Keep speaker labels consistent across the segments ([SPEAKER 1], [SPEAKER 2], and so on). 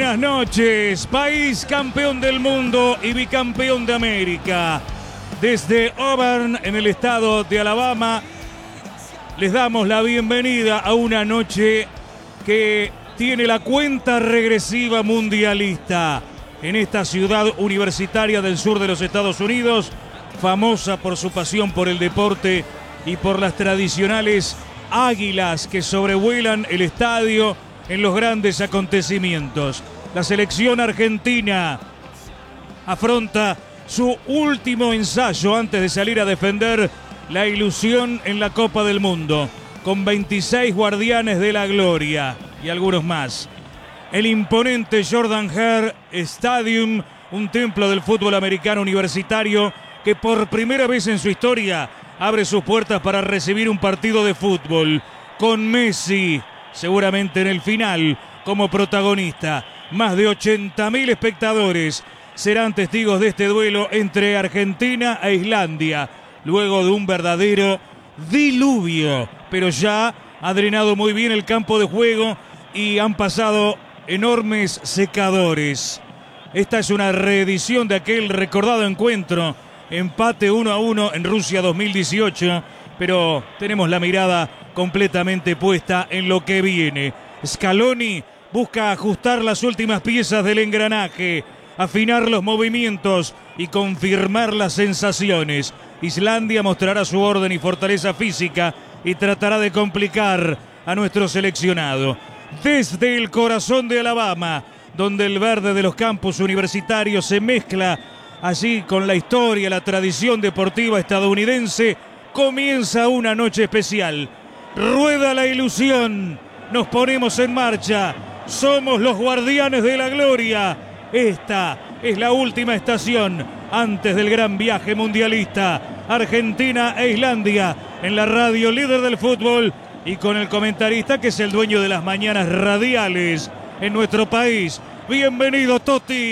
[SPEAKER 1] buenas noches, país campeón del mundo y bicampeón de América. Desde Auburn, en el estado de Alabama, les damos la bienvenida a una noche que tiene la cuenta regresiva mundialista en esta ciudad universitaria del sur de los Estados Unidos, famosa por su pasión por el deporte y por las tradicionales águilas que sobrevuelan el estadio en los grandes acontecimientos. La selección argentina afronta su último ensayo antes de salir a defender la ilusión en la Copa del Mundo, con 26 guardianes de la gloria y algunos más. El imponente Jordan Hare Stadium, un templo del fútbol americano universitario que por primera vez en su historia abre sus puertas para recibir un partido de fútbol, con Messi seguramente en el final como protagonista. Más de 80.000 espectadores serán testigos de este duelo entre Argentina e Islandia, luego de un verdadero diluvio, pero ya ha drenado muy bien el campo de juego y han pasado enormes secadores. Esta es una reedición de aquel recordado encuentro, empate 1-1 en Rusia 2018, pero tenemos la mirada completamente puesta en lo que viene. Scaloni busca ajustar las últimas piezas del engranaje, afinar los movimientos y confirmar las sensaciones. Islandia mostrará su orden y fortaleza física y tratará de complicar a nuestro seleccionado. Desde el corazón de Alabama, donde el verde de los campus universitarios se mezcla allí con la historia, la tradición deportiva estadounidense, comienza una noche especial. Rueda la ilusión, nos ponemos en marcha, somos los guardianes de la gloria. Esta es la última estación antes del gran viaje mundialista. Argentina e Islandia en la radio líder del fútbol y con el comentarista que es el dueño de las mañanas radiales en nuestro país. Bienvenido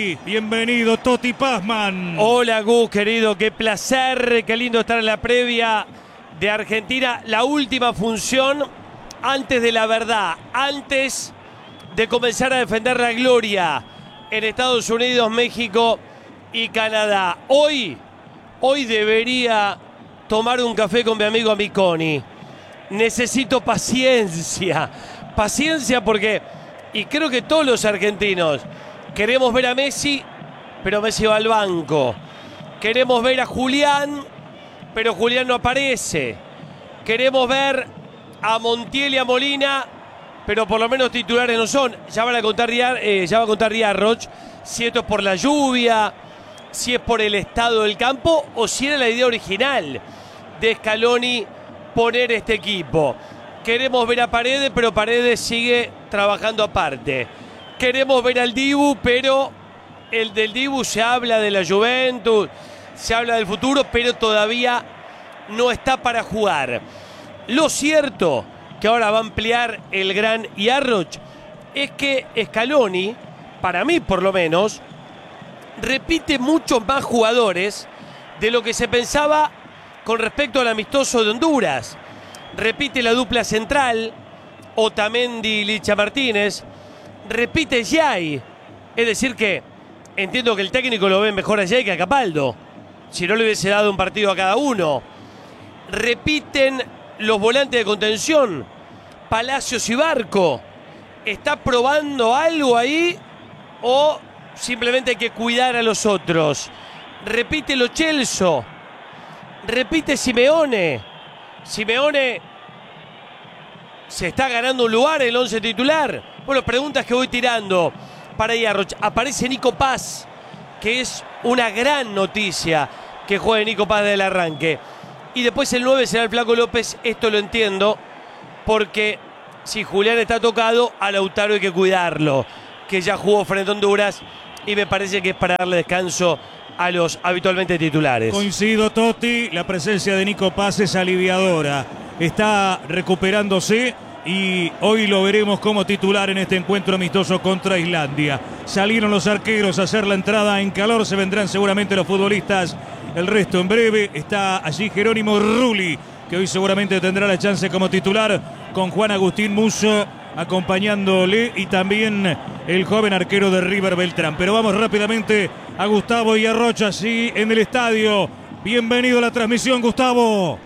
[SPEAKER 1] Toti Pazman.
[SPEAKER 2] Hola Gus, querido, qué placer, qué lindo estar en la previa de Argentina. La última función antes de la verdad, antes de comenzar a defender la gloria en Estados Unidos, México y Canadá. Hoy debería tomar un café con mi amigo Amiconi. Necesito paciencia porque, y creo que todos los argentinos, queremos ver a Messi, pero Messi va al banco. Queremos ver a Julián, pero Julián no aparece. Queremos ver a Montiel y a Molina, pero por lo menos titulares no son. Ya va a contar Yarroch si esto es por la lluvia, si es por el estado del campo o si era la idea original de Scaloni poner este equipo. Queremos ver a Paredes, pero Paredes sigue trabajando aparte. Queremos ver al Dibu, pero el del Dibu se habla de la Juventus, se habla del futuro, pero todavía no está para jugar. Lo cierto, que ahora va a ampliar el gran Yarroch, es que Scaloni, para mí por lo menos, repite muchos más jugadores de lo que se pensaba con respecto al amistoso de Honduras. Repite la dupla central, Otamendi y Licha Martínez. Repite Yay. Es decir que entiendo que el técnico lo ve mejor a Yay que a Capaldo, si no le hubiese dado un partido a cada uno. Repiten los volantes de contención, Palacios y Barco. ¿Está probando algo ahí o simplemente hay que cuidar a los otros? Repite Lo Celso. Repite Simeone. Simeone se está ganando un lugar en el 11 titular. Bueno, preguntas que voy tirando para Yarroch. Aparece Nico Paz, que es una gran noticia que juegue Nico Paz del arranque. Y después el 9 será el Flaco López. Esto lo entiendo, porque si Julián está tocado, a Lautaro hay que cuidarlo, que ya jugó frente a Honduras y me parece que es para darle descanso a los habitualmente titulares.
[SPEAKER 1] Coincido, Totti, la presencia de Nico Paz es aliviadora. Está recuperándose y hoy lo veremos como titular en este encuentro amistoso contra Islandia. Salieron los arqueros a hacer la entrada en calor, se vendrán seguramente los futbolistas. El resto en breve. Está allí Jerónimo Rulli, que hoy seguramente tendrá la chance como titular, con Juan Agustín Musso acompañándole, y también el joven arquero de River, Beltrán. Pero vamos rápidamente a Gustavo y a Rocha, sí, en el estadio. Bienvenido a la transmisión, Gustavo.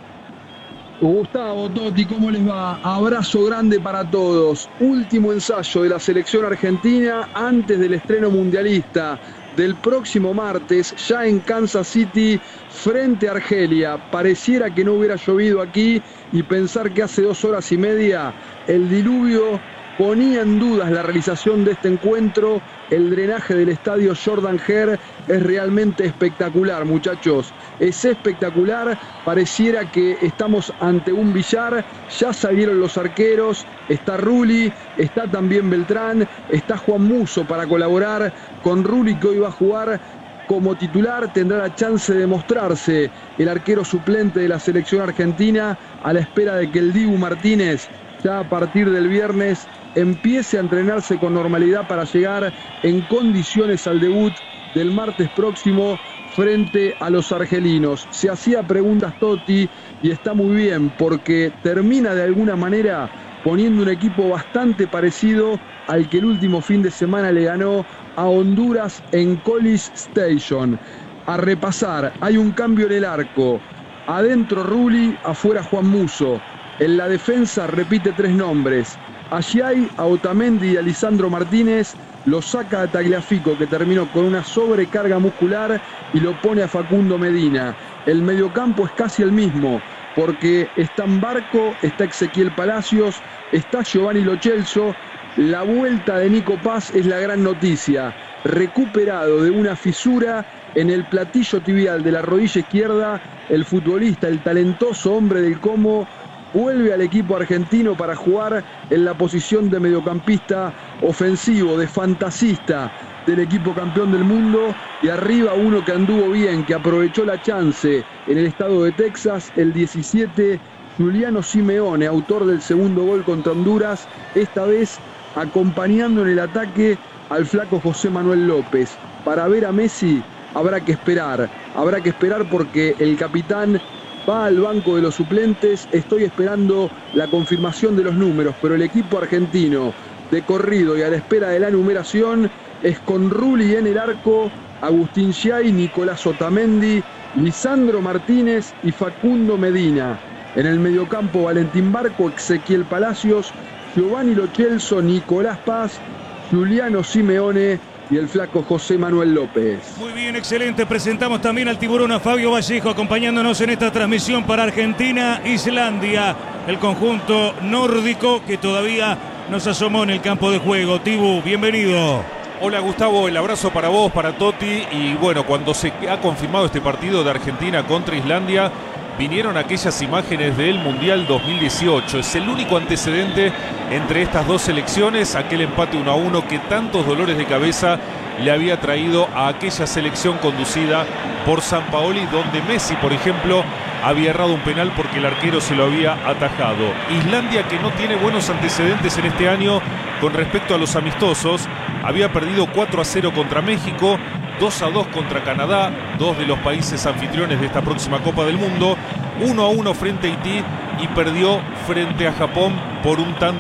[SPEAKER 3] Gustavo, Totti, ¿cómo les va? Abrazo grande para todos. Último ensayo de la selección argentina antes del estreno mundialista del próximo martes, ya en Kansas City, frente a Argelia. Pareciera que no hubiera llovido aquí, y pensar que hace 2 horas y media el diluvio ponía en dudas la realización de este encuentro. El drenaje del estadio Jordan Hare es realmente espectacular, muchachos. Es espectacular. Pareciera que estamos ante un billar. Ya salieron los arqueros. Está Rulli, está también Beltrán, está Juan Musso para colaborar con Rulli, que hoy va a jugar como titular. Tendrá la chance de mostrarse el arquero suplente de la selección argentina, a la espera de que el Dibu Martínez ya a partir del viernes empiece a entrenarse con normalidad para llegar en condiciones al debut del martes próximo frente a los argelinos. Se hacía preguntas Totti, y está muy bien, porque termina de alguna manera poniendo un equipo bastante parecido al que el último fin de semana le ganó a Honduras en College Station. A repasar, hay un cambio en el arco. Adentro Rulli, afuera Juan Musso. En la defensa repite 3 nombres. A Giai, a Otamendi y a Lisandro Martínez. Lo saca a Tagliafico, que terminó con una sobrecarga muscular, y lo pone a Facundo Medina. El mediocampo es casi el mismo, porque está en Barco, está Ezequiel Palacios, está Giovanni Lo Celso. La vuelta de Nico Paz es la gran noticia. Recuperado de una fisura en el platillo tibial de la rodilla izquierda, el futbolista, el talentoso hombre del Como, vuelve al equipo argentino para jugar en la posición de mediocampista ofensivo, de fantasista del equipo campeón del mundo. Y arriba uno que anduvo bien, que aprovechó la chance en el estado de Texas, el 17, Giuliano Simeone, autor del segundo gol contra Honduras, esta vez acompañando en el ataque al flaco José Manuel López. Para ver a Messi habrá que esperar porque el capitán va al banco de los suplentes. Estoy esperando la confirmación de los números, pero el equipo argentino de corrido y a la espera de la numeración es con Rulli en el arco, Agustín Giai, Nicolás Otamendi, Lisandro Martínez y Facundo Medina. En el mediocampo Valentín Barco, Ezequiel Palacios, Giovanni Lo Celso, Nicolás Paz, Giuliano Simeone y el flaco José Manuel López.
[SPEAKER 1] Muy bien, excelente. Presentamos también al tiburón, a Fabio Vallejo, acompañándonos en esta transmisión para Argentina-Islandia, el conjunto nórdico que todavía nos asomó en el campo de juego. Tibu, bienvenido.
[SPEAKER 4] Hola Gustavo, el abrazo para vos, para Totti. Y bueno, cuando se ha confirmado este partido de Argentina contra Islandia, vinieron aquellas imágenes del Mundial 2018. Es el único antecedente entre estas dos selecciones, aquel empate 1-1 que tantos dolores de cabeza le había traído a aquella selección conducida por Sampaoli, donde Messi, por ejemplo, había errado un penal porque el arquero se lo había atajado. Islandia, que no tiene buenos antecedentes en este año con respecto a los amistosos, había perdido 4-0 contra México, 2-2 contra Canadá, 2 de los países anfitriones de esta próxima Copa del Mundo, 1-1 frente a Haití y perdió frente a Japón por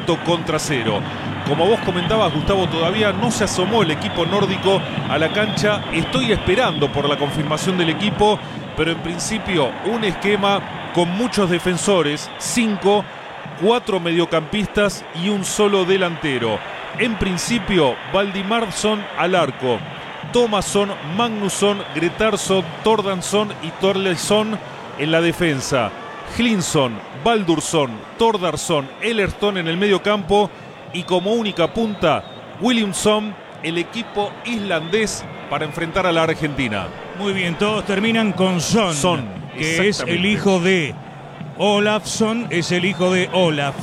[SPEAKER 4] 1-0. Como vos comentabas, Gustavo, todavía no se asomó el equipo nórdico a la cancha. Estoy esperando por la confirmación del equipo, pero en principio un esquema con muchos defensores, 5, 4 mediocampistas y un solo delantero. En principio, Valdimarsson al arco, Thomasson, Magnusson, Gretarsson, Thordarson y Thorleifsson en la defensa. Hlynsson, Baldursson, Thordarson, Ellerton en el medio campo y como única punta, Williamson, el equipo islandés para enfrentar a la Argentina.
[SPEAKER 1] Muy bien, todos terminan con Son, que es el hijo de Olafsson, es el hijo de Olaf,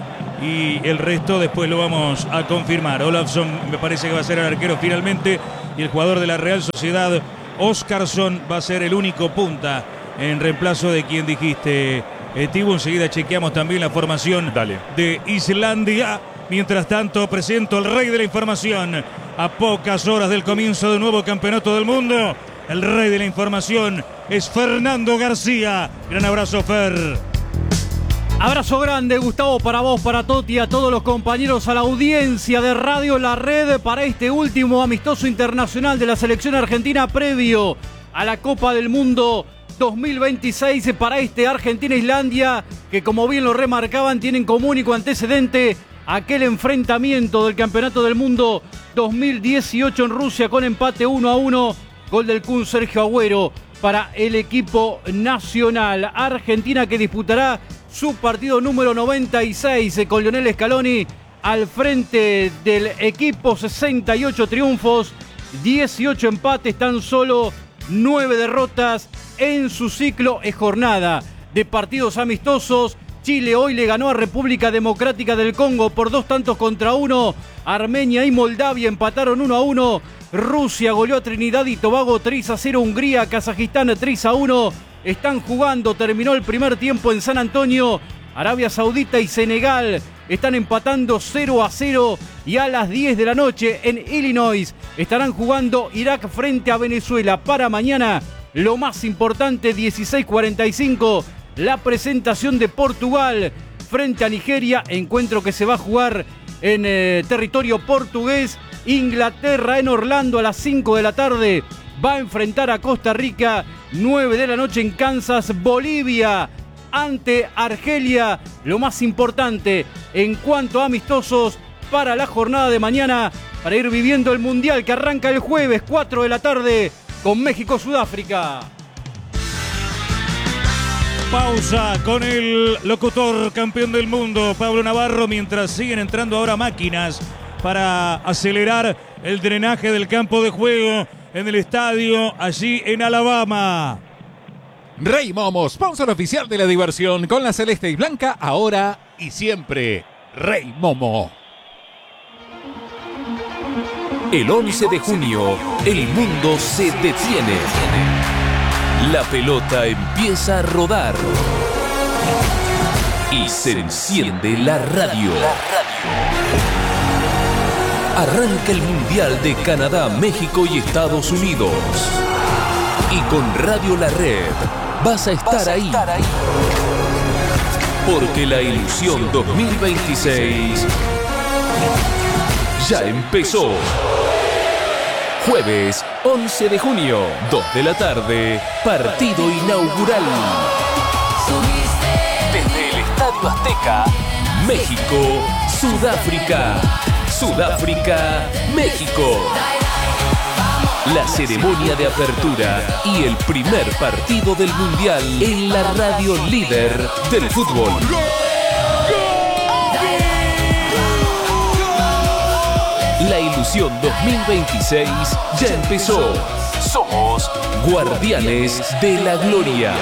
[SPEAKER 1] y el resto después lo vamos a confirmar. Olafsson me parece que va a ser el arquero finalmente, y el jugador de la Real Sociedad, Óskarsson, va a ser el único punta en reemplazo de quien dijiste, Tibu. Enseguida chequeamos también la formación de Islandia. Mientras tanto, presento al rey de la información. A pocas horas del comienzo de un nuevo campeonato del mundo, el rey de la información es Fernando García. Gran abrazo, Fer.
[SPEAKER 5] Abrazo grande, Gustavo, para vos, para Toti, a todos los compañeros, a la audiencia de Radio La Red para este último amistoso internacional de la selección argentina previo a la Copa del Mundo 2026 para este Argentina-Islandia, que como bien lo remarcaban, tienen como único antecedente aquel enfrentamiento del Campeonato del Mundo 2018 en Rusia con empate 1-1, gol del Kun Sergio Agüero para el equipo nacional. Argentina que disputará su partido número 96 con Lionel Scaloni al frente del equipo. 68 triunfos, 18 empates, tan solo 9 derrotas en su ciclo. Es jornada de partidos amistosos. Chile hoy le ganó a República Democrática del Congo por 2-1. Armenia y Moldavia empataron 1-1. Rusia goleó a Trinidad y Tobago 3-0. Hungría, Kazajistán 3-1. Están jugando, terminó el primer tiempo en San Antonio. Arabia Saudita y Senegal están empatando 0-0. Y a las 10 de la noche en Illinois estarán jugando Irak frente a Venezuela. Para mañana, lo más importante, 16:45, la presentación de Portugal frente a Nigeria. Encuentro que se va a jugar en territorio portugués. Inglaterra en Orlando a las 5 de la tarde va a enfrentar a Costa Rica. 9 de la noche en Kansas. Bolivia ante Argelia. Lo más importante en cuanto a amistosos para la jornada de mañana, para ir viviendo el Mundial que arranca el jueves 4 de la tarde con México-Sudáfrica.
[SPEAKER 1] Pausa con el locutor campeón del mundo, Pablo Navarro, mientras siguen entrando ahora máquinas para acelerar el drenaje del campo de juego en el estadio allí en Alabama.
[SPEAKER 6] Rey Momo, sponsor oficial de la diversión con la celeste y blanca, ahora y siempre. Rey Momo.
[SPEAKER 7] El 11 de junio, el mundo se detiene. La pelota empieza a rodar. Y se enciende la radio. Arranca el Mundial de Canadá, México y Estados Unidos. Y con Radio La Red vas a estar ahí. Porque la ilusión 2026 ya empezó. Jueves 11 de junio, 2 de la tarde, partido inaugural. Desde el Estadio Azteca, México, Sudáfrica. Sudáfrica, México. La ceremonia de apertura y el primer partido del Mundial en la radio líder del fútbol. La ilusión 2026 ya empezó. Somos Guardianes de la Gloria.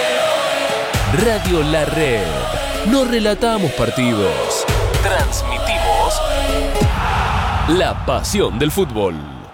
[SPEAKER 7] Radio La Red. No relatamos partidos. Transmitimos la pasión del fútbol.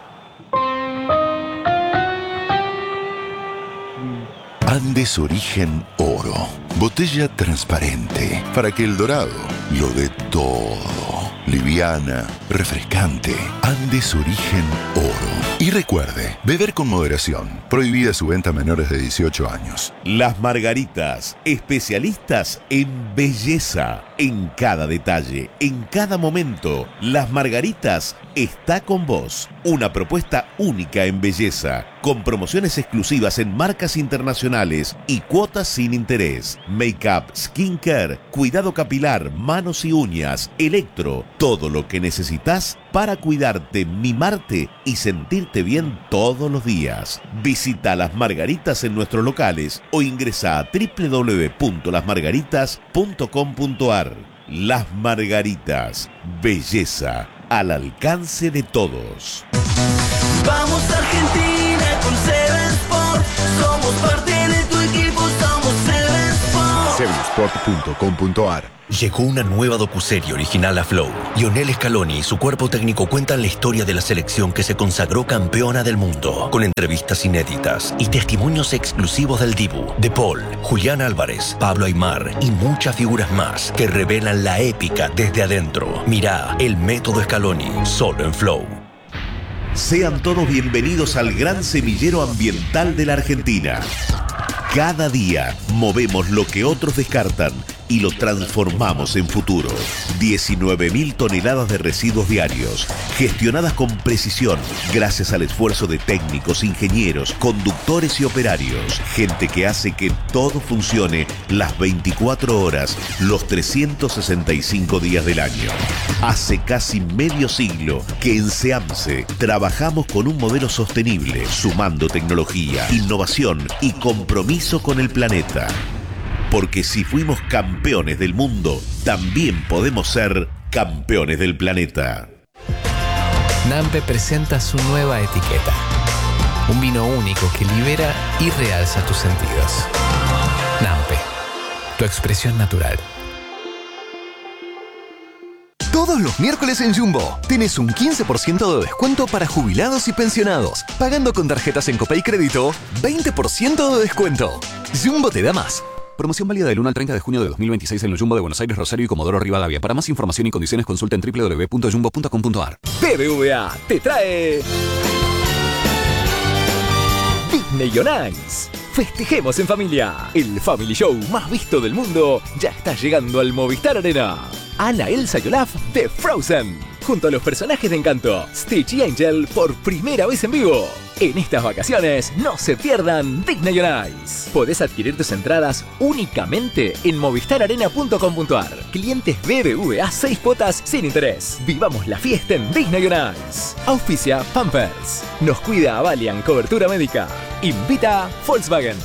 [SPEAKER 8] Andes Origen Oro. Botella transparente para que el dorado lo dé todo. Liviana, refrescante. Andes Origen Oro. Y recuerde, beber con moderación. Prohibida su venta a menores de 18 años.
[SPEAKER 9] Las Margaritas, especialistas en belleza. En cada detalle, en cada momento, Las Margaritas está con vos. Una propuesta única en belleza, con promociones exclusivas en marcas internacionales y cuotas sin interés. Make-up, skincare, cuidado capilar, manos y uñas, electro, todo lo que necesitas para cuidarte, mimarte y sentirte bien todos los días. Visita Las Margaritas en nuestros locales o ingresa a www.lasmargaritas.com.ar. Las Margaritas, belleza al alcance de todos.
[SPEAKER 10] Vamos Argentina con Seven Sport. Somos parte de tu equipo, somos Seven Sport.
[SPEAKER 8] Sevensport.com.ar.
[SPEAKER 11] Llegó una nueva docuserie original a Flow. Lionel Scaloni y su cuerpo técnico cuentan la historia de la selección que se consagró campeona del mundo, con entrevistas inéditas y testimonios exclusivos del Dibu, De Paul, Julián Álvarez, Pablo Aimar y muchas figuras más que revelan la épica desde adentro. Mirá El Método Scaloni, solo en Flow.
[SPEAKER 9] Sean todos bienvenidos al gran semillero ambiental de la Argentina. Cada día movemos lo que otros descartan y lo transformamos en futuro. 19.000 toneladas de residuos diarios, gestionadas con precisión, gracias al esfuerzo de técnicos, ingenieros, conductores y operarios. Gente que hace que todo funcione las 24 horas, los 365 días del año. Hace casi medio siglo que en SEAMSE trabajamos con un modelo sostenible, sumando tecnología, innovación y compromiso con el planeta. Porque si fuimos campeones del mundo, también podemos ser campeones del planeta.
[SPEAKER 12] Nampe presenta su nueva etiqueta. Un vino único que libera y realza tus sentidos. Nampe, tu expresión natural.
[SPEAKER 13] Todos los miércoles en Jumbo tenés un 15% de descuento para jubilados y pensionados. Pagando con tarjetas en Copay Crédito, 20% de descuento. Jumbo te da más. Promoción válida del 1 al 30 de junio de 2026 en el Jumbo de Buenos Aires, Rosario y Comodoro Rivadavia. Para más información y condiciones consulta en www.jumbo.com.ar.
[SPEAKER 14] BBVA te trae Disney on Ice. Festejemos en familia. El Family Show más visto del mundo ya está llegando al Movistar Arena. Anna, Elsa y Olaf de Frozen, junto a los personajes de Encanto, Stitch y Angel por primera vez en vivo. En estas vacaciones no se pierdan Disney on Ice. Podés adquirir tus entradas únicamente en movistararena.com.ar. Clientes BBVA 6 cuotas sin interés. Vivamos la fiesta en Disney on Ice. Auspicia Pampers. Nos cuida Valiant Cobertura Médica. Invita Volkswagen.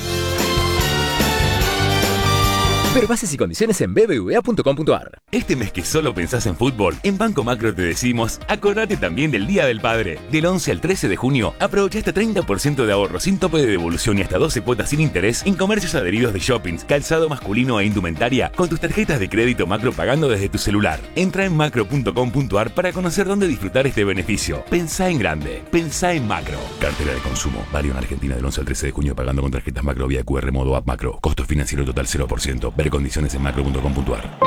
[SPEAKER 14] Ver bases y condiciones en bbva.com.ar.
[SPEAKER 15] Este mes que solo pensás en fútbol, en Banco Macro te decimos, acordate también del Día del Padre. Del 11 al 13 de junio, aprovecha hasta 30% de ahorro sin tope de devolución y hasta 12 cuotas sin interés en comercios adheridos de shoppings, calzado masculino e indumentaria con tus tarjetas de crédito Macro pagando desde tu celular. Entra en macro.com.ar para conocer dónde disfrutar este beneficio. Pensá en grande, pensá en Macro. Cartera de consumo, válido en Argentina del 11 al 13 de junio pagando con tarjetas Macro vía QR modo app Macro. Costo financiero total 0%. Ver condiciones en macro.com.ar.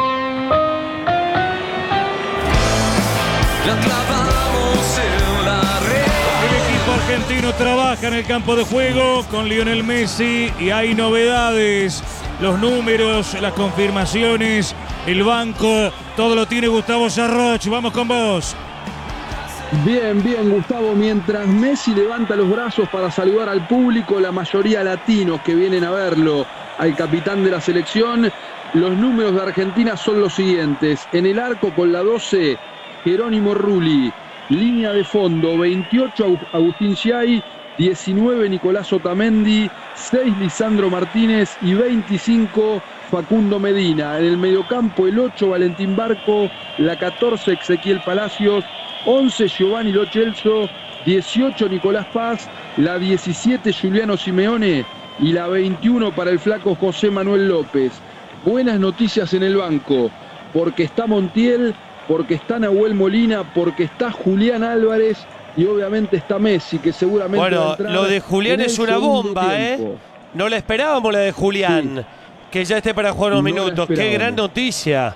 [SPEAKER 1] El equipo argentino trabaja en el campo de juego con Lionel Messi y hay novedades. Los números, las confirmaciones, el banco, todo lo tiene Gustavo Sarroch. Vamos con vos.
[SPEAKER 3] Bien, Gustavo. Mientras Messi levanta los brazos para saludar al público, la mayoría latinos que vienen a verlo, al capitán de la selección, los números de Argentina son los siguientes. En el arco con la 12, Jerónimo Rulli. Línea de fondo, 28 Agustín Giai, 19 Nicolás Otamendi, 6 Lisandro Martínez y 25 Facundo Medina. En el mediocampo el 8 Valentín Barco, la 14 Ezequiel Palacios, 11 Giovanni Lo Celso, 18 Nicolás Paz, la 17 Giuliano Simeone y la 21 para el flaco José Manuel López. Buenas noticias en el banco, porque está Montiel, porque está Nahuel Molina, porque está Julián Álvarez y obviamente está Messi, que seguramente va a entrar.
[SPEAKER 2] Lo de Julián es una bomba, ¿eh? No la esperábamos la de Julián, sí, que ya esté para jugar unos minutos. Qué gran noticia.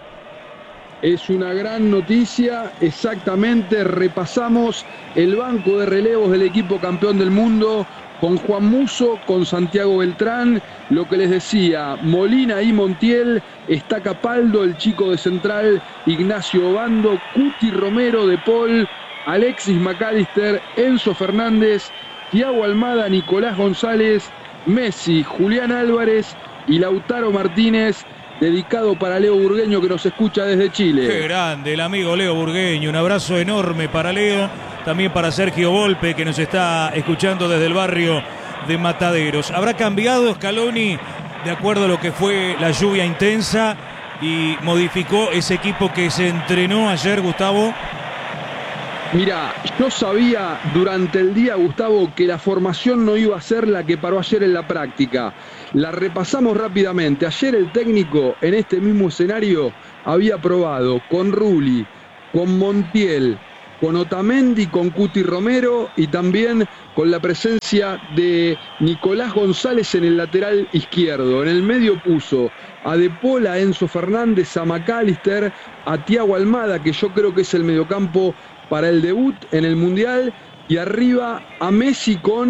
[SPEAKER 3] Es una gran noticia, exactamente. Repasamos el banco de relevos del equipo campeón del mundo con Juan Musso, con Santiago Beltrán. Lo que les decía, Molina y Montiel, está Capaldo, el chico de Central, Ignacio Obando, Cuti Romero, De Paul, Alexis McAllister, Enzo Fernández, Thiago Almada, Nicolás González, Messi, Julián Álvarez y Lautaro Martínez, dedicado para Leo Burgueño, que nos escucha desde Chile.
[SPEAKER 1] Qué grande el amigo Leo Burgueño, un abrazo enorme para Leo, también para Sergio Volpe, que nos está escuchando desde el barrio de Mataderos. ¿Habrá cambiado Scaloni de acuerdo a lo que fue la lluvia intensa y modificó ese equipo que se entrenó ayer, Gustavo?
[SPEAKER 3] Mira, yo sabía durante el día, Gustavo, que la formación no iba a ser la que paró ayer en la práctica. La repasamos rápidamente. Ayer el técnico en este mismo escenario había probado con Rulli, con Montiel, con Otamendi, con Cuti Romero y también con la presencia de Nicolás González en el lateral izquierdo. En el medio puso a De Paul, a Enzo Fernández, a McAllister, a Thiago Almada, que yo creo que es el mediocampo para el debut en el Mundial, y arriba a Messi con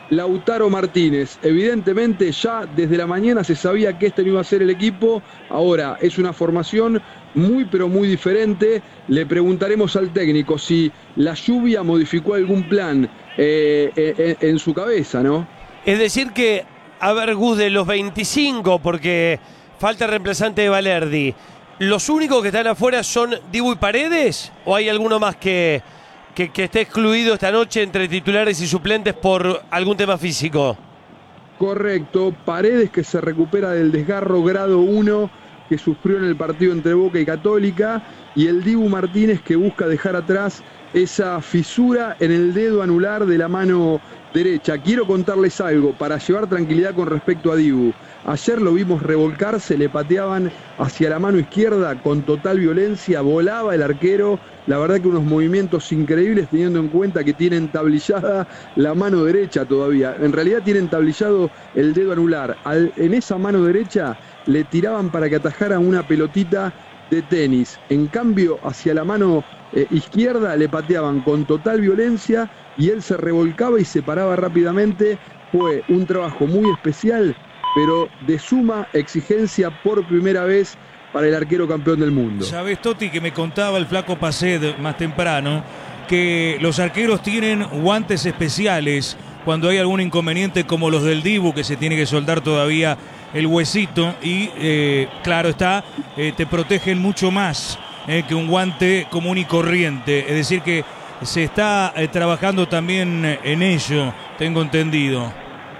[SPEAKER 3] Lautaro Martínez. Evidentemente ya desde la mañana se sabía que este no iba a ser el equipo. Ahora es una formación muy pero muy diferente. Le preguntaremos al técnico si la lluvia modificó algún plan en su cabeza, ¿no?
[SPEAKER 2] Es decir que, a ver, Gus, de los 25, porque falta el reemplazante de Valerdi, ¿los únicos que están afuera son Dibu y Paredes? ¿O hay alguno más que esté excluido esta noche entre titulares y suplentes por algún tema físico?
[SPEAKER 3] Correcto, Paredes, que se recupera del desgarro grado 1 que sufrió en el partido entre Boca y Católica, y el Dibu Martínez, que busca dejar atrás esa fisura en el dedo anular de la mano derecha. Quiero contarles algo para llevar tranquilidad con respecto a Dibu. Ayer lo vimos revolcarse, le pateaban hacia la mano izquierda con total violencia, volaba el arquero. La verdad que unos movimientos increíbles, teniendo en cuenta que tiene entablillada la mano derecha todavía. En realidad tiene entablillado el dedo anular. En esa mano derecha le tiraban para que atajara una pelotita de tenis. En cambio, hacia la mano izquierda le pateaban con total violencia y él se revolcaba y se paraba rápidamente. Fue un trabajo muy especial, pero de suma exigencia por primera vez para el arquero campeón del mundo.
[SPEAKER 1] Sabés, Toti, que me contaba el flaco Paced más temprano, que los arqueros tienen guantes especiales cuando hay algún inconveniente, como los del Dibu, que se tiene que soldar todavía el huesito, y claro está, te protegen mucho más que un guante común y corriente. Es decir que se está trabajando también en ello, tengo entendido.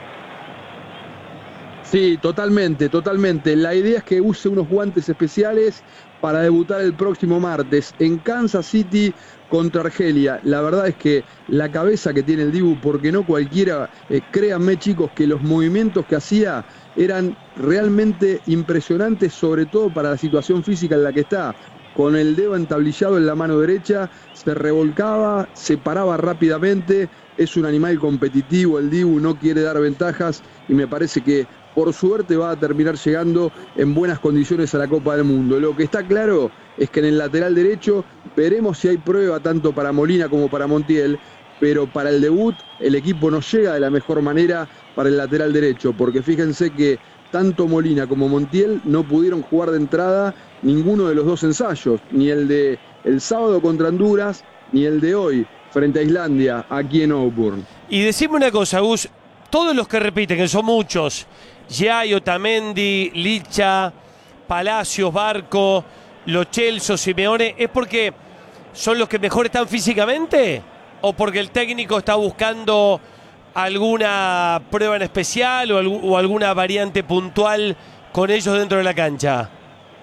[SPEAKER 3] Sí, totalmente, totalmente. La idea es que use unos guantes especiales para debutar el próximo martes en Kansas City contra Argelia. La verdad es que la cabeza que tiene el Dibu, porque no cualquiera, créanme chicos, que los movimientos que hacía eran realmente impresionantes, sobre todo para la situación física en la que está. Con el dedo entablillado en la mano derecha, se revolcaba, se paraba rápidamente. Es un animal competitivo el Dibu, no quiere dar ventajas y me parece que por suerte va a terminar llegando en buenas condiciones a la Copa del Mundo. Lo que está claro es que en el lateral derecho veremos si hay prueba tanto para Molina como para Montiel, pero para el debut el equipo no llega de la mejor manera para el lateral derecho, porque fíjense que tanto Molina como Montiel no pudieron jugar de entrada ninguno de los dos ensayos, ni el de el sábado contra Honduras, ni el de hoy frente a Islandia aquí en Auburn.
[SPEAKER 2] Y decime una cosa, Gus, todos los que repiten, que son muchos, Giai, Otamendi, Licha, Palacios, Barco, Lo Celso, Simeone, ¿es porque son los que mejor están físicamente? ¿O porque el técnico está buscando alguna prueba en especial o alguna variante puntual con ellos dentro de la cancha?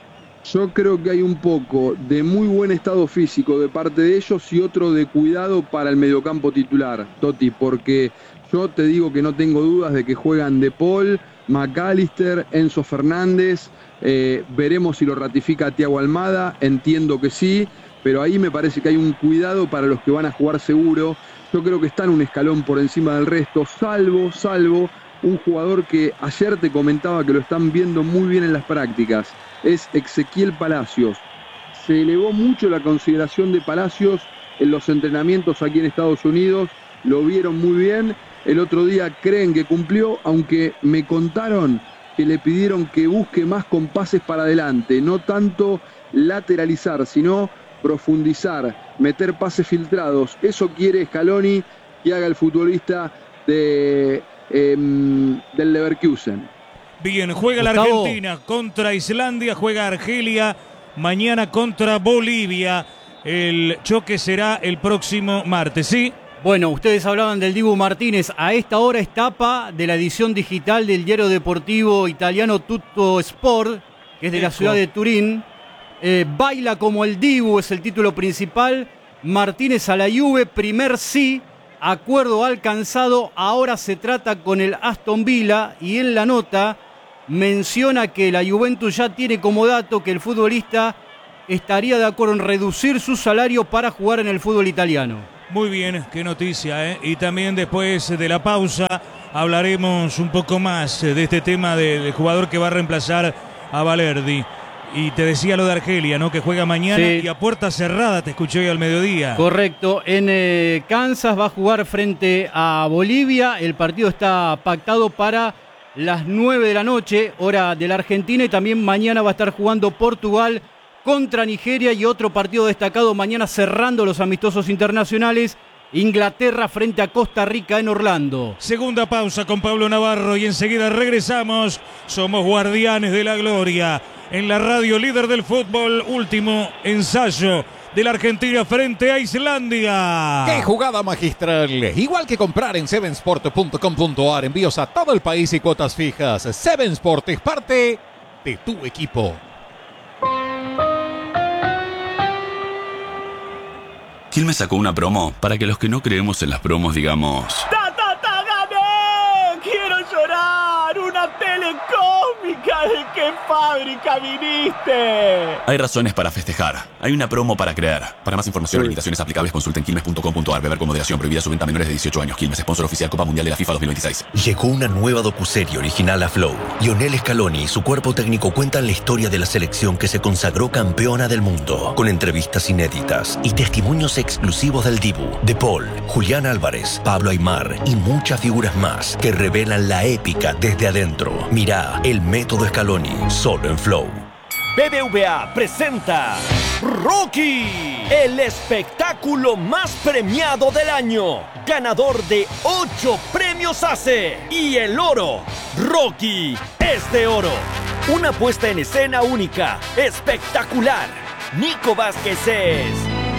[SPEAKER 3] Yo creo que hay un poco de muy buen estado físico de parte de ellos y otro de cuidado para el mediocampo titular, Toti, porque yo te digo que no tengo dudas de que juegan De Paul, McAllister, Enzo Fernández, veremos si lo ratifica Thiago Almada, entiendo que sí, pero ahí me parece que hay un cuidado para los que van a jugar seguro. Yo creo que están un escalón por encima del resto, salvo un jugador que ayer te comentaba que lo están viendo muy bien en las prácticas, es Ezequiel Palacios. Se elevó mucho la consideración de Palacios en los entrenamientos aquí en Estados Unidos, lo vieron muy bien. El otro día creen que cumplió, aunque me contaron que le pidieron que busque más con pases para adelante, no tanto lateralizar, sino profundizar, meter pases filtrados. Eso quiere Scaloni que haga el futbolista del Leverkusen.
[SPEAKER 1] Bien, juega la Argentina contra Islandia, juega Argelia mañana contra Bolivia. El choque será el próximo martes, ¿sí?
[SPEAKER 5] Bueno, ustedes hablaban del Dibu Martínez. A esta hora es tapa de la edición digital del diario deportivo italiano Tutto Sport, que es de la ciudad de Turín. Baila como el Dibu es el título principal. Martínez a la Juve, primer sí, acuerdo alcanzado. Ahora se trata con el Aston Villa y en la nota menciona que la Juventus ya tiene como dato que el futbolista estaría de acuerdo en reducir su salario para jugar en el fútbol italiano.
[SPEAKER 1] Muy bien, qué noticia, ¿eh? Y también después de la pausa hablaremos un poco más de este tema del jugador que va a reemplazar a Valerdi. Y te decía lo de Argelia, ¿no? Que juega mañana
[SPEAKER 5] Sí.
[SPEAKER 1] y a puerta cerrada, te escuché hoy al mediodía.
[SPEAKER 5] Correcto, en Kansas va a jugar frente a Bolivia. El partido está pactado para las 9 de la noche, hora de la Argentina. Y también mañana va a estar jugando Portugal contra Nigeria. Y otro partido destacado mañana cerrando los amistosos internacionales. Inglaterra frente a Costa Rica en Orlando.
[SPEAKER 1] Segunda pausa con Pablo Navarro y enseguida regresamos. Somos guardianes de la gloria. En la radio líder del fútbol, último ensayo de la Argentina frente a Islandia.
[SPEAKER 6] ¡Qué jugada magistral! Igual que comprar en sevensport.com.ar, envíos a todo el país y cuotas fijas. Seven Sport es parte de tu equipo.
[SPEAKER 16] Quilmes sacó una promo para que los que no creemos en las promos digamos...
[SPEAKER 10] ¡Gané! ¡Quiero llorar! ¡Una telecómica! ¿De qué fábrica viniste?
[SPEAKER 16] Hay razones para festejar. Hay una promo para creer. Para más información o limitaciones aplicables consulten quilmes.com.ar. Beber con moderación. Prohibida su venta a menores de 18 años. Quilmes, sponsor oficial Copa Mundial de la FIFA 2026.
[SPEAKER 11] Llegó una nueva docuserie original a Flow. Lionel Scaloni y su cuerpo técnico cuentan la historia de la selección que se consagró campeona del mundo, con entrevistas inéditas y testimonios exclusivos del Dibu, De Paul, Julián Álvarez, Pablo Aimar y muchas figuras más que revelan la épica desde adentro. Mirá El Método Scaloni, solo en Flow.
[SPEAKER 17] BBVA presenta Rocky, el espectáculo más premiado del año, ganador de 8 premios ACE y el oro. Rocky es de oro. Una puesta en escena única, espectacular. Nico Vázquez es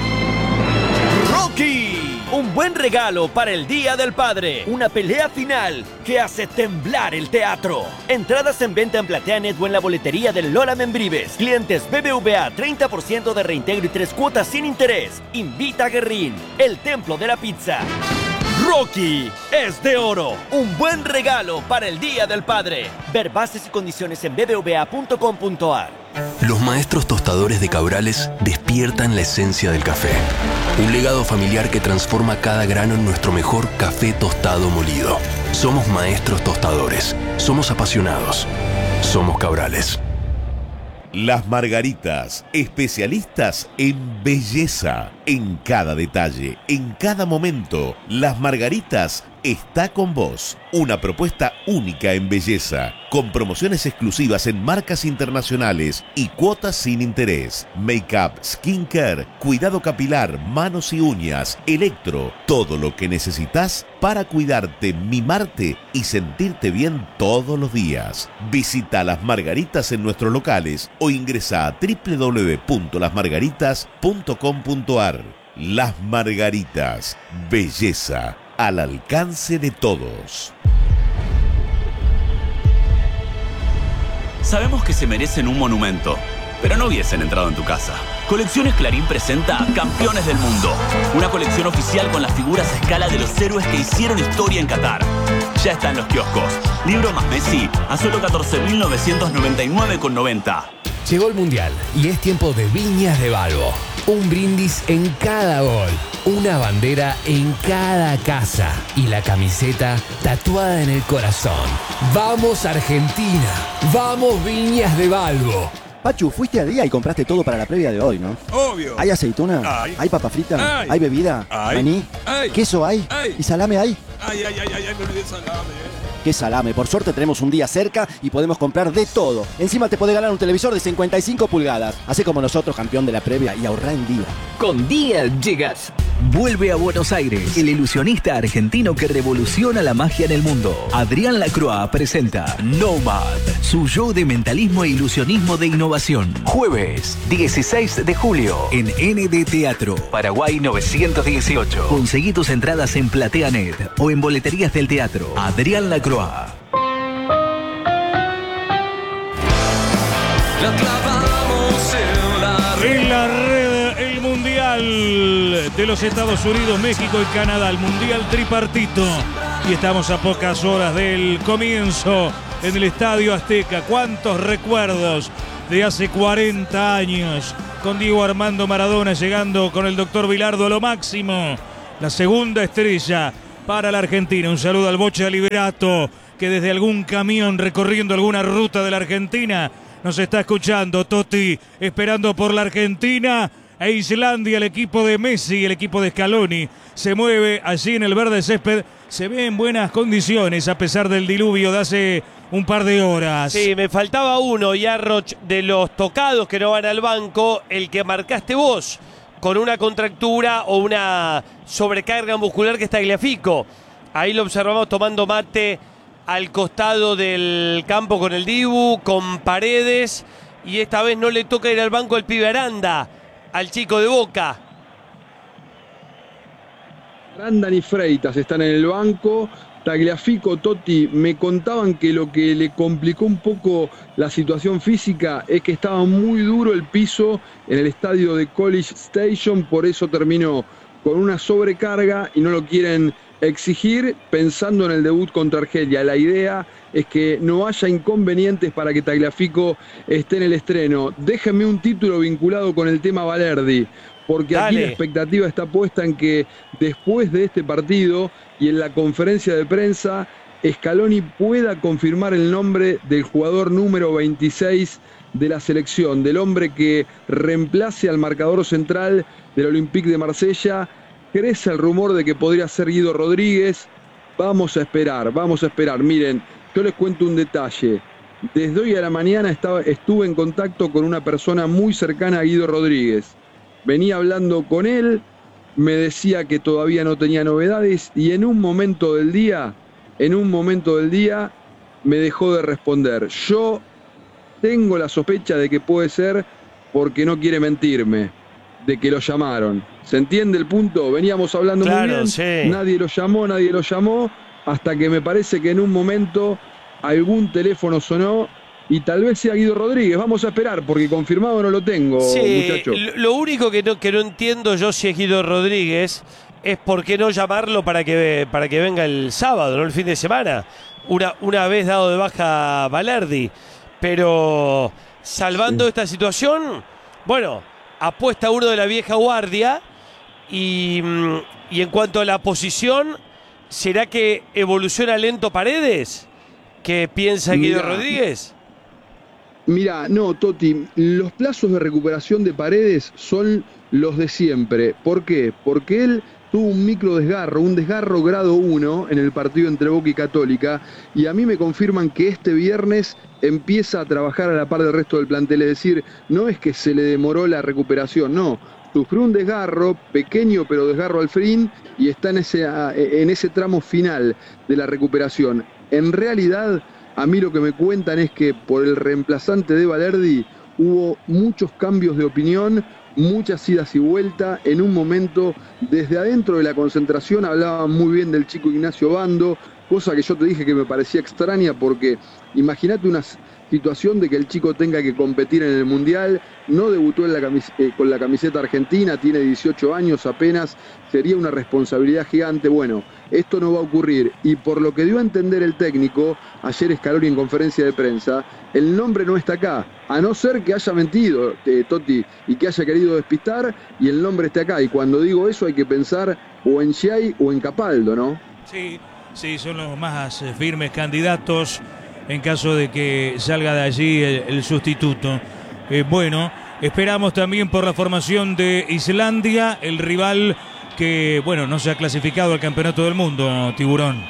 [SPEAKER 17] Rocky. Un buen regalo para el Día del Padre. Una pelea final que hace temblar el teatro. Entradas en venta en PlateaNet o en la boletería del Lola Membrives. Clientes BBVA, 30% de reintegro y 3 cuotas sin interés. Invita a Guerrín, el templo de la pizza. Rocky es de oro. Un buen regalo para el Día del Padre. Ver bases y condiciones en bbva.com.ar.
[SPEAKER 18] Los maestros tostadores de Cabrales despiertan la esencia del café. Un legado familiar que transforma cada grano en nuestro mejor café tostado molido. Somos maestros tostadores. Somos apasionados. Somos Cabrales.
[SPEAKER 9] Las Margaritas, especialistas en belleza, en cada detalle, en cada momento. Las Margaritas está con vos. Una propuesta única en belleza, con promociones exclusivas en marcas internacionales y cuotas sin interés. Make-up, skincare, cuidado capilar, manos y uñas, electro, todo lo que necesitas para cuidarte, mimarte y sentirte bien todos los días. Visita Las Margaritas en nuestros locales o ingresa a www.lasmargaritas.com.ar. Las Margaritas, belleza al alcance de todos.
[SPEAKER 16] Sabemos que se merecen un monumento, pero no hubiesen entrado en tu casa. Colecciones Clarín presenta Campeones del Mundo, una colección oficial con las figuras a escala de los héroes que hicieron historia en Qatar. Ya está en los kioscos. Libro más Messi a solo 14.999,90.
[SPEAKER 19] Llegó el Mundial y es tiempo de Viñas de Balbo. Un brindis en cada gol, una bandera en cada casa y la camiseta tatuada en el corazón. ¡Vamos Argentina! ¡Vamos Viñas de Balbo!
[SPEAKER 20] Pachu, fuiste al día y compraste todo para la previa de hoy, ¿no?
[SPEAKER 21] Obvio.
[SPEAKER 20] ¿Hay aceituna?
[SPEAKER 21] Ay.
[SPEAKER 20] ¿Hay papa frita?
[SPEAKER 21] Ay.
[SPEAKER 20] ¿Hay bebida?
[SPEAKER 21] Ay.
[SPEAKER 20] ¿Maní?
[SPEAKER 21] Ay.
[SPEAKER 20] ¿Queso hay?
[SPEAKER 21] Ay.
[SPEAKER 20] ¿Y salame hay?
[SPEAKER 21] Ay, me olvidé el salame.
[SPEAKER 20] ¿Qué salame? Por suerte tenemos un día cerca y podemos comprar de todo. Encima te podés ganar un televisor de 55 pulgadas. Hacé como nosotros, campeón de la previa, y ahorrá en día.
[SPEAKER 22] Con Día llegas. Vuelve a Buenos Aires, el ilusionista argentino que revoluciona la magia en el mundo. Adrián Lacroix presenta Nomad, su show de mentalismo e ilusionismo de innovación. Jueves, 16 de julio, en ND Teatro, Paraguay 918. Conseguí tus entradas en PlateaNet o en boleterías del teatro. Adrián Lacroix.
[SPEAKER 10] La clavamos
[SPEAKER 1] En la red, el Mundial de los Estados Unidos, México y Canadá, el Mundial tripartito. Y estamos a pocas horas del comienzo en el Estadio Azteca. ¿Cuántos recuerdos de hace 40 años? Con Diego Armando Maradona llegando con el doctor Bilardo a lo máximo. La segunda estrella para la Argentina. Un saludo al Bocha Liberato, que desde algún camión recorriendo alguna ruta de la Argentina nos está escuchando, Totti, esperando por la Argentina e Islandia, el equipo de Messi, el equipo de Scaloni, se mueve allí en el verde césped, se ve en buenas condiciones a pesar del diluvio de hace un par de horas.
[SPEAKER 2] Sí, me faltaba uno, Yarroch, de los tocados que no van al banco, el que marcaste vos, con una contractura o una sobrecarga muscular que está Tagliafico. Ahí lo observamos tomando mate al costado del campo con el Dibu, con Paredes, y esta vez no le toca ir al banco el pibe Aranda, al chico de Boca.
[SPEAKER 3] Aranda y Freitas están en el banco. Tagliafico, Totti, me contaban que lo que le complicó un poco la situación física es que estaba muy duro el piso en el estadio de College Station, por eso terminó con una sobrecarga y no lo quieren exigir pensando en el debut contra Argelia. La idea es que no haya inconvenientes para que Tagliafico esté en el estreno. Déjenme un título vinculado con el tema Balerdi, porque aquí la expectativa está puesta en que después de este partido y en la conferencia de prensa, Scaloni pueda confirmar el nombre del jugador número 26 de la selección, del hombre que reemplace al marcador central del Olympique de Marsella. Crece el rumor de que podría ser Guido Rodríguez. Vamos a esperar. Miren, yo les cuento un detalle. Desde hoy a la mañana estuve en contacto con una persona muy cercana a Guido Rodríguez. Venía hablando con él, me decía que todavía no tenía novedades y en un momento del día me dejó de responder. Yo tengo la sospecha de que puede ser porque no quiere mentirme, de que lo llamaron. ¿Se entiende el punto? Veníamos hablando muy bien, sí. Nadie lo llamó, hasta que me parece que en un momento algún teléfono sonó y tal vez sea Guido Rodríguez. Vamos a esperar, porque confirmado no lo tengo, muchacho.
[SPEAKER 2] Lo único que no entiendo yo si es Guido Rodríguez es por qué no llamarlo para que venga el sábado, no el fin de semana. Una vez dado de baja Balerdi. Pero salvando esta situación, bueno, apuesta uno de la vieja guardia y en cuanto a la posición, ¿será que evoluciona lento Paredes? ¿Qué piensa Guido Rodríguez?
[SPEAKER 3] Mira, no, Totti, los plazos de recuperación de Paredes son los de siempre. ¿Por qué? Porque él tuvo un desgarro grado 1 en el partido entre Boca y Católica, y a mí me confirman que este viernes empieza a trabajar a la par del resto del plantel. Es decir, no es que se le demoró la recuperación, no. Sufrió un desgarro, pequeño pero desgarro al fin, y está en ese tramo final de la recuperación. En realidad, a mí lo que me cuentan es que por el reemplazante de Balerdi hubo muchos cambios de opinión, muchas idas y vueltas. En un momento, desde adentro de la concentración, hablaban muy bien del chico Ignacio Bando, cosa que yo te dije que me parecía extraña, porque imagínate una situación de que el chico tenga que competir en el Mundial, no debutó con la camiseta argentina, tiene 18 años apenas, sería una responsabilidad gigante. Bueno, esto no va a ocurrir, y por lo que dio a entender el técnico ayer Scaloni en conferencia de prensa, el nombre no está acá, a no ser que haya mentido Totti y que haya querido despistar y el nombre esté acá. Y cuando digo eso hay que pensar o en Schiai o en Capaldo, ¿no?
[SPEAKER 1] Sí, son los más firmes candidatos en caso de que salga de allí el sustituto. Bueno, esperamos también por la formación de Islandia, el rival que, bueno, no se ha clasificado al Campeonato del Mundo, Tiburón.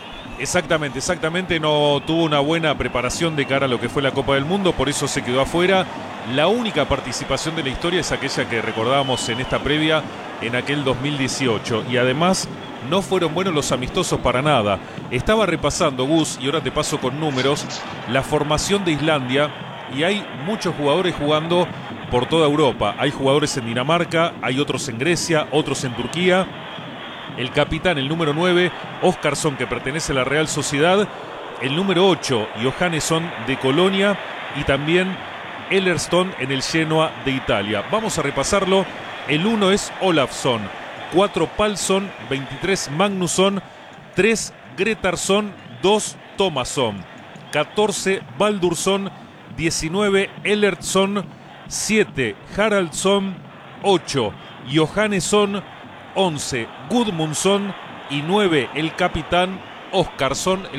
[SPEAKER 4] Exactamente, no tuvo una buena preparación de cara a lo que fue la Copa del Mundo, por eso se quedó afuera. La única participación de la historia es aquella que recordábamos en esta previa, en aquel 2018, y además no fueron buenos los amistosos para nada. Estaba repasando, Gus, y ahora te paso con números, la formación de Islandia, y hay muchos jugadores jugando por toda Europa. Hay jugadores en Dinamarca, hay otros en Grecia, otros en Turquía. El capitán, el número 9, Óskarsson, que pertenece a la Real Sociedad. El número 8, Johannesson, de Colonia. Y también Ellersson en el Genoa de Italia. Vamos a repasarlo. El 1 es Olafsson, 4 Palsson, 23 Magnusson, 3 Gretarsson, 2 Thomasson, 14 Baldursson, 19 Ellersson, 7 Haraldsson, 8 Johannesson, 11 Gudmundsson y 9 el capitán Óskarsson.